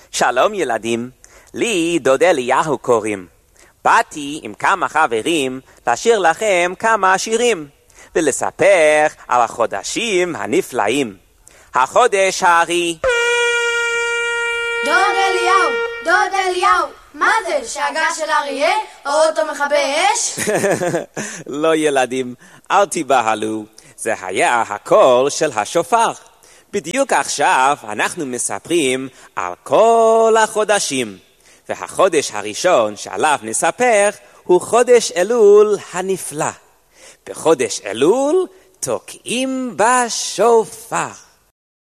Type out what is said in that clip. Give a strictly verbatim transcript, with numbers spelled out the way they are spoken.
שלום ילדים, לי דוד אליהו קוראים. באתי עם כמה חברים לשיר לכם כמה שירים, ולספר על החודשים הנפלאים. החודש הארי. דוד אליהו, דוד אליהו, מה זה? שאגה של אריה? אוטו מכבי אש? לא ילדים, אל תיבהלו. זה היה הקול של השופר. בדיוק עכשיו אנחנו מספרים על כל החודשים. והחודש הראשון שעליו נספר הוא חודש אלול הנפלא. בחודש אלול תוקעים בשופר.